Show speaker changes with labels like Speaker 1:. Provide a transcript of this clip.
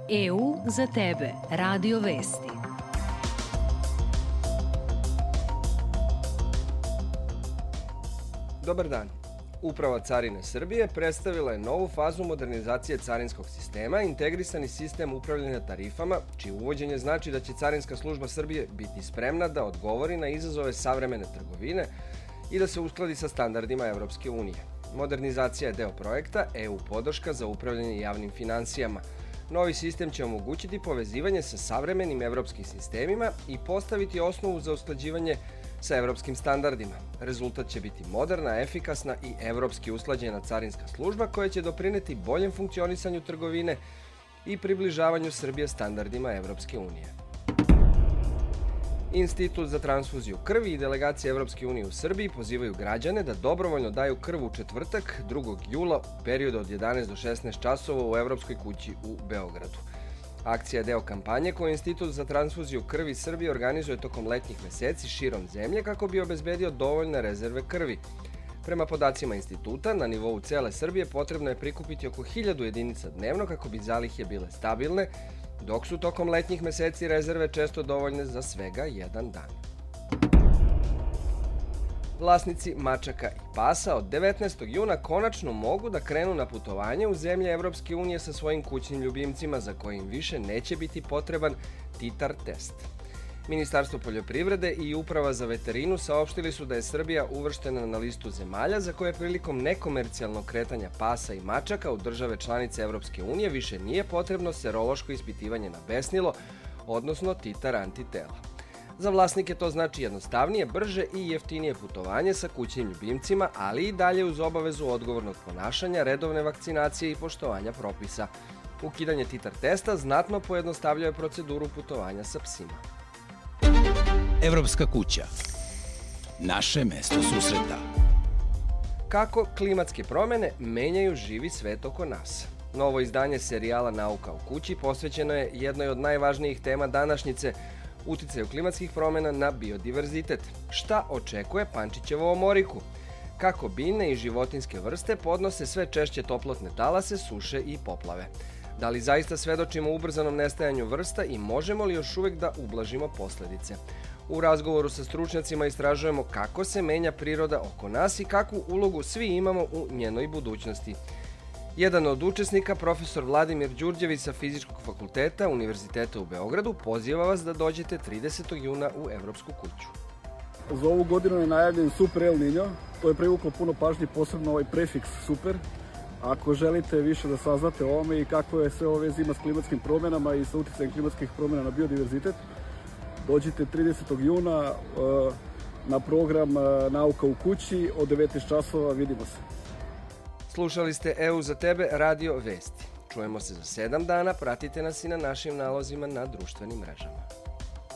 Speaker 1: EU za tebe. Radio Vesti.
Speaker 2: Dobar dan. Uprava Carine Srbije predstavila je novu fazu modernizacije carinskog sistema, integrisani sistem upravljanja tarifama, čije uvođenje znači da će Carinska služba Srbije biti spremna da odgovori na izazove savremene trgovine i da se uskladi sa standardima Evropske unije. Modernizacija je deo projekta EU podrška za upravljanje javnim finansijama. Novi sistem će omogućiti povezivanje sa savremenim evropskim sistemima i postaviti osnovu za usklađivanje sa evropskim standardima. Rezultat će biti moderna, efikasna i evropski usklađena carinska služba koja će doprineti boljem funkcionisanju trgovine i približavanju Srbije standardima Evropske unije. Institut za transfuziju krvi i delegacija Evropske unije u Srbiji pozivaju građane da dobrovoljno daju krv u četvrtak, 2. jula, u periodu od 11 do 16 časova u Evropskoj kući u Beogradu. Akcija je deo kampanje koju Institut za transfuziju krvi Srbije organizuje tokom letnjih meseci širom zemlje kako bi obezbedio dovoljne rezerve krvi. Prema podacima instituta, na nivou cele Srbije potrebno je prikupiti oko 1000 jedinica dnevno kako bi zalihe bile stabilne, dok su tokom letnjih meseci rezerve često dovoljne za svega jedan dan. Vlasnici mačaka i pasa od 19. juna konačno mogu da krenu na putovanje u zemlje Evropske unije sa svojim kućnim ljubimcima za kojim više neće biti potreban titar test. Ministarstvo poljoprivrede i Uprava za veterinu saopštili su da je Srbija uvrštena na listu zemalja za koje prilikom nekomercijalnog kretanja pasa i mačaka u države članice Evropske unije više nije potrebno serološko ispitivanje na besnilo, odnosno titar antitela. Za vlasnike to znači jednostavnije, brže i jeftinije putovanje sa kućnim ljubimcima, ali i dalje uz obavezu odgovornog ponašanja, redovne vakcinacije i poštovanja propisa. Ukidanje titar testa znatno pojednostavljuje proceduru putovanja sa psima.
Speaker 3: Evropska kuća. Naše mesto susreta.
Speaker 2: Kako klimatske promene menjaju živi svet oko nas? Novo izdanje serijala Nauka u kući posvećeno je jednoj od najvažnijih tema današnjice, uticaju klimatskih promena na biodiverzitet. Šta očekuje Pančićevo omoriku? Kako biljne i životinjske vrste podnose sve češće toplotne talase, suše i poplave? Da li zaista svedočimo ubrzanom nestajanju vrsta i možemo li još uvek da ublažimo posledice? U razgovoru sa stručnjacima istražujemo kako se menja priroda oko nas i kakvu ulogu svi imamo u njenoj budućnosti. Jedan od učesnika, profesor Vladimir Đurđević sa Fizičkog fakulteta Univerziteta u Beogradu, poziva vas da dođete 30. juna u Evropsku kuću.
Speaker 4: Za ovu godinu je najavljen Super El Niño. To je privuklo puno pažnje, posebno ovaj prefiks super. Ako želite više da saznate o ovome i kako je sve ove zima s klimatskim promjenama i sa uticajem klimatskih promjena na biodiverzitet, dođite 30. juna na program Nauka u kući od 19 časova. Vidimo se.
Speaker 2: Slušali ste EU za tebe, Radio Vesti. Čujemo se za 7 dana, pratite nas i na našim nalozima na društvenim mrežama.